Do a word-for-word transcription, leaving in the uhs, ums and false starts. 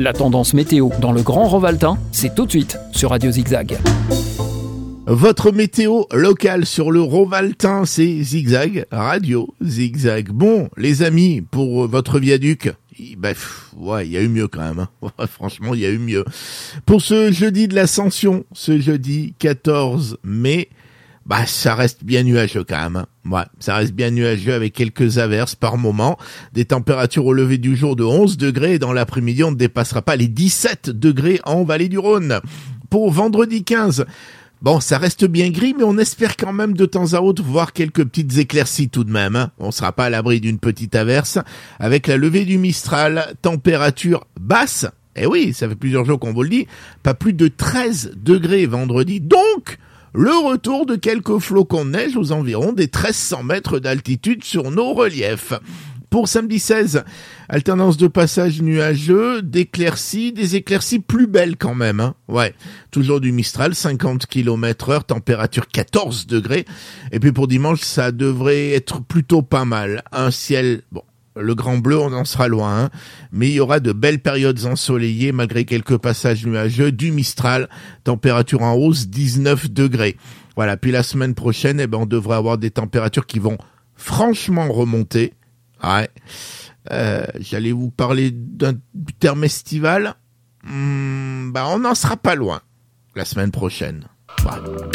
La tendance météo dans le Grand Rovaltain, c'est tout de suite sur Radio Zigzag. Votre météo locale sur le Rovaltain, c'est Zigzag, Radio Zigzag. Bon, les amis, pour votre viaduc, bah, pff, ouais, il y a eu mieux quand même. Hein. Franchement, il y a eu mieux. Pour ce jeudi de l'Ascension, ce jeudi quatorze mai, bah, ça reste bien nuageux quand même. Hein. Ouais, ça reste bien nuageux avec quelques averses par moment. Des températures au lever du jour de onze degrés et dans l'après-midi, on ne dépassera pas les dix-sept degrés en Vallée du Rhône. Pour vendredi quinze, bon, ça reste bien gris, mais on espère quand même de temps à autre voir quelques petites éclaircies tout de même. Hein. On sera pas à l'abri d'une petite averse. Avec la levée du Mistral, température basse. Eh oui, ça fait plusieurs jours qu'on vous le dit. Pas plus de treize degrés vendredi. Donc, le retour de quelques flocons de neige aux environs des treize cents mètres d'altitude sur nos reliefs. Pour samedi seize, alternance de passage nuageux, d'éclaircies, des éclaircies plus belles quand même. Hein. Ouais, toujours du Mistral, cinquante kilomètres heure, température quatorze degrés. Et puis pour dimanche, ça devrait être plutôt pas mal. Un ciel, bon, le grand bleu, on en sera loin. Hein. Mais il y aura de belles périodes ensoleillées malgré quelques passages nuageux, du Mistral, température en hausse, dix-neuf degrés. Voilà, puis la semaine prochaine, eh ben, on devrait avoir des températures qui vont franchement remonter. Ouais, euh, j'allais vous parler d'un terme estival. Hum, bah, on n'en sera pas loin la semaine prochaine. Ouais.